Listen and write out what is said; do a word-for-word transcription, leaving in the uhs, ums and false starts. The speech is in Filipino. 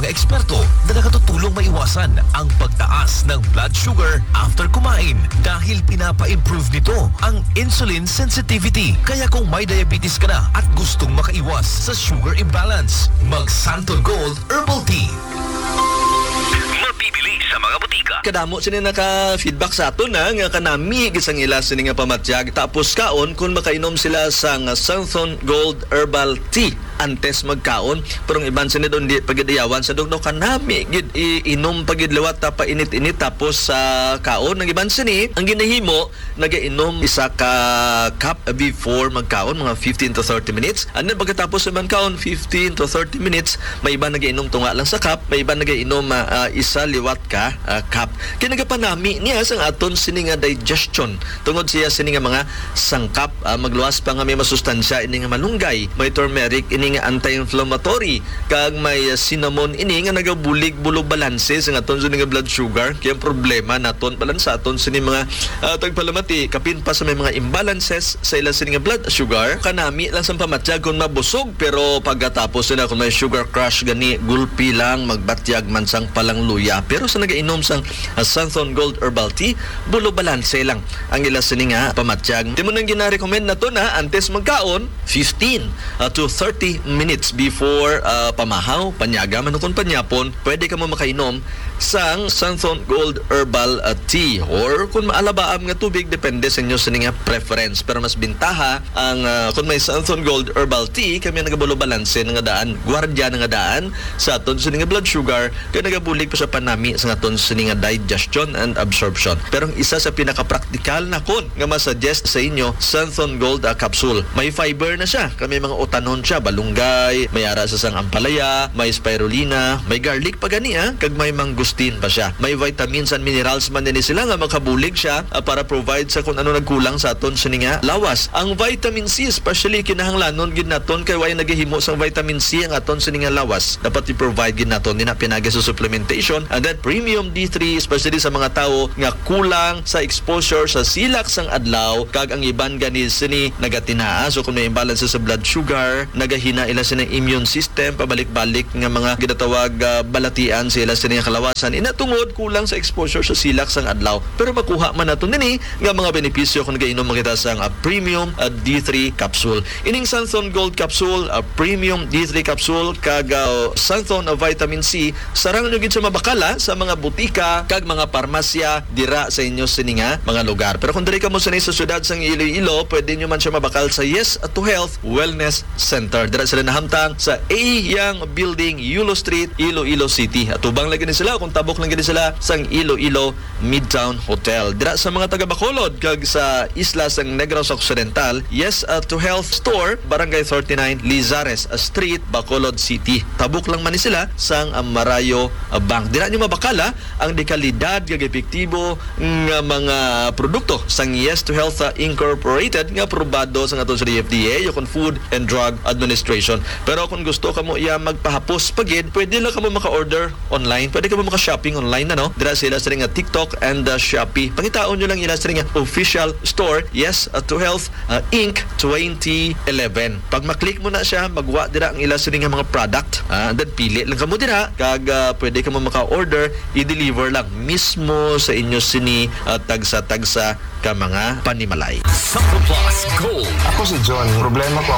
nga eksperto na nakatutulong maiwasan ang pagtaas ng blood sugar after kumain dahil pinapa-improve nito ang insulin sensitivity. Kaya kung may diabetes ka na at gustong makaiwas sa sugar imbalance, mag Santon Gold Herbal Tea. Mabibili sa mga butika. Kadamo sila naka-feedback sa ato na nga kanami isang ila sila nga pamatyag. Tapos kaon kung makainom sila sa Santon Gold Herbal Tea antes magkaon, pero ang iban sila doon di pagidayawan sa dugno kanami gid iinom pagidlawat ta painit-init tapos sa uh, kaon. Ang iban sini ang ginahimo nagainom isa ka cup before magkaon, mga fifteen to thirty minutes, and then pagkatapos naman kaon fifteen to thirty minutes, may iba nagainom tunga lang sa cup, may iba nagainom uh, isa liwat ka uh, cup. Kinagapanami niya sang aton sini nga digestion tungod siya sini nga mga sangkap, uh, magluwas pa nga may masustansya ini nga malunggay, may turmeric ini nga anti-inflammatory, kag may uh, cinnamon ini nga nagabulig bulog balanse sa aton sini nga blood sugar. Kaya ang problema naton balansa aton sini mga uh, tagpalamati kapin pa sa may mga imbalances sa ila sini nga blood sugar. Kanami lang sa pamatyag kung mabusog, pero pagkatapos sila kung may sugar crush gani gulpi lang magbatyag man sang palang luya. Pero sa nagainom sang uh, Santon Gold Herbal Tea, bulog balanse lang ang ila sini nga pamatyag. Timo nang gina-recommend nato na antes magkaon fifteen uh, to thirty minutes before uh, pamahaw, panyaga, manukon panyapon, pwede ka mo makainom sang Santon Gold Herbal uh, Tea, or kung maalabaam nga tubig, depende sa inyo sa nga preference. Pero mas bintaha ang uh, kung may Santon Gold Herbal Tea, kami nagabulo balanse nga daan, gwardiya nga daan sa aton sa nga blood sugar, kaya nagabulig pa sa panami sa aton sa nga digestion and absorption. Pero ang isa sa pinaka-practical na kon nga masuggest sa inyo, Santon Gold uh, capsule. May fiber na siya, kami mga utanon siya, balunggay, may ara sa sang ampalaya, may spirulina, may garlic pa gani ha, kag may mangustin pa siya. May vitamins and minerals man din sila nga makabulig siya uh, para provide sa kung ano nagkulang sa aton sa nga lawas. Ang vitamin C, especially kinahanglanon gid naton kay way nagahimo sa vitamin C ang aton sa nga lawas. Dapat i-provide gid naton din pinagi sa supplementation. And then premium D three, especially sa mga tao nga kulang sa exposure sa silak sang adlaw, kag ang iban gani sini nagatinaa. So kung may imbalance sa blood sugar, nagahina ila sa immune system, pabalik-balik nga mga ginatawag uh, balatian sila sa nga kalawasan, inatungod kulang sa exposure sa silak sang adlaw. Pero makuha man naton dinhi nga mga benepisyo kung nagainom makita sang uh, premium uh, D three capsule. Ining Santon Gold capsule, uh, premium D three capsule, kag uh, Santon uh, vitamin C, sarang nyo gid sa mabakala sa mga butika kag mga parmasya dira sa inyo sini nga mga lugar. Pero kung diri ka mo sa syudad sang Iloilo, pwede nyo man siya mabakal sa Yes to Health Wellness Center. Dira sila nahamtang sa A Yang Building, Yulo Street, Iloilo City. At ubang lagi ni sila kung tabok lang gani sila sang Iloilo Midtown Hotel. Dira sa mga taga Bacolod kag sa isla sang Negros Occidental, Yes uh, to Health Store, Barangay thirty-nine, Lizares uh, Street, Bacolod City. Tabok lang man ni sila sang uh, Marayo uh, Bank. Dira nyo mabakala ang dekalidad kag epektibo nga mga produkto sang Yes to Health uh, Incorporated nga aprobado sa aton sa D F D A, yung Food and Drug Administration. Pero kung gusto ka mo iya magpahapos pagid, pwede lang ka mo maka-order online, pwede ka mo maka-shopping online na no. Dira sila sa nga TikTok and uh, Shopee. Pangitaon nyo lang ila sa nga official store, Yes uh, to Health uh, Incorporated twenty eleven. Pag maklik mo na siya, magwa dira ang ila sa nga mga product, uh, and then pili lang ka mo dira, kag uh, pwede ka mo maka-order, i-deliver lang mismo sa inyo sini uh, tagsa-tagsa ka mga panimalay. Super Plus Gold. Ako si John. Problema ko